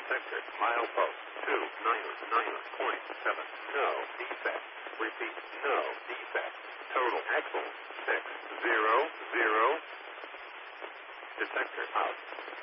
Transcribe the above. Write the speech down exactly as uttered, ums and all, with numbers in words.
detected. Milepost two nine nine point seven. No defect. Repeat. No defect. Total axle six zero zero. Detector out.